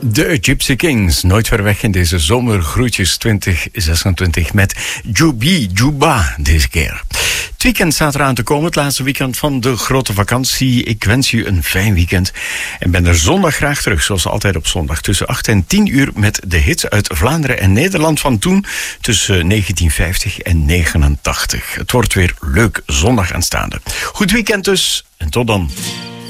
De Gypsy Kings, nooit ver weg in deze zomergroetjes 2026 met Jubi Juba deze keer. Het weekend staat eraan te komen, het laatste weekend van de grote vakantie. Ik wens je een fijn weekend en ben er zondag graag terug, zoals altijd op zondag, tussen 8 en 10 uur met de hits uit Vlaanderen en Nederland van toen, tussen 1950 en 89. Het wordt weer leuk zondag aanstaande. Goed weekend dus en tot dan.